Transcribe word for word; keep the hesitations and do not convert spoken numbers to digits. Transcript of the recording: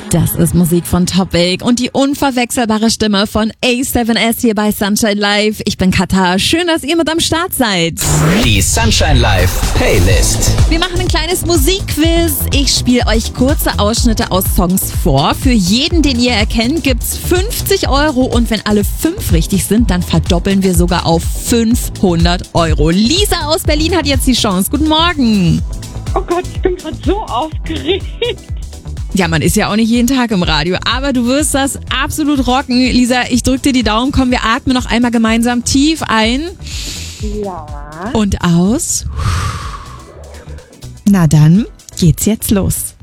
Das ist Musik von Topic und die unverwechselbare Stimme von A sieben S hier bei Sunshine Live. Ich bin Katar. Schön, dass ihr mit am Start seid. Die Sunshine Live Playlist. Wir machen ein kleines Musikquiz. Ich spiele euch kurze Ausschnitte aus Songs vor. Für jeden, den ihr erkennt, gibt's fünfzig Euro und wenn alle fünf richtig sind, dann verdoppeln wir sogar auf fünfhundert Euro. Lisa aus Berlin hat jetzt die Chance. Guten Morgen. Oh Gott, ich bin gerade so aufgeregt. Ja, man ist ja auch nicht jeden Tag im Radio, aber du wirst das absolut rocken. Lisa, ich drück dir die Daumen. Komm, wir atmen noch einmal gemeinsam tief ein. Ja. Und aus. Na dann geht's jetzt los.